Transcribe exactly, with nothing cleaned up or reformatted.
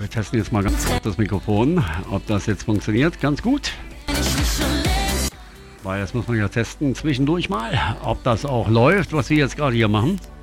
Wir testen jetzt mal ganz kurz das Mikrofon, ob das jetzt funktioniert. Ganz gut. Weil das muss man ja testen zwischendurch mal, ob das auch läuft, was wir jetzt gerade hier machen.